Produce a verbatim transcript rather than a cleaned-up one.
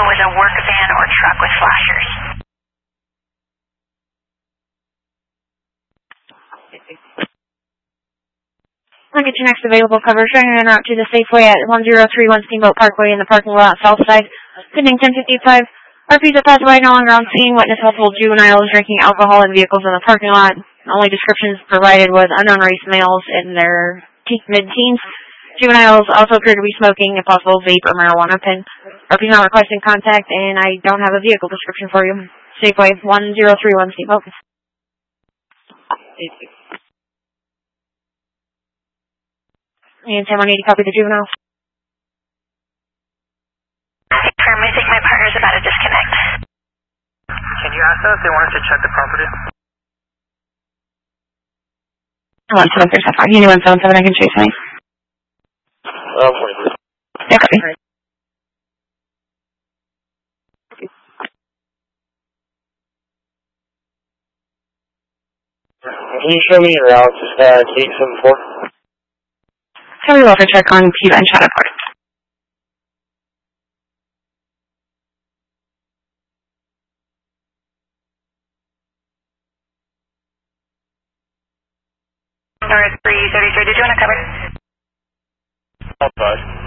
vehicle was a work van or truck with flashers. I'll get your next available cover. Showing you en route to the Safeway at one zero three one Steamboat Parkway in the parking lot south side. Pending ten fifty-five. R Ps are passed away, no longer on scene. Witness multiple juveniles drinking alcohol in vehicles in the parking lot. The only descriptions provided was unknown race males in their mid-teens. Juveniles also appear to be smoking a possible vape or marijuana pen. R Ps not requesting contact, and I don't have a vehicle description for you. Safeway one zero three one Steamboat. And ten one eighty, copy the juvenile. Firm, I think my partner's about to disconnect. Can you ask them if they want us to check the property? one seven three seven five. You need one seven seven, I can chase me. Uh, forty-three. Yeah, copy. Can you show me your route to uh, eight seven four? How do we welfare check on Cuba and Shadow Park? North three thirty-three, did you want to cover? Oh, five.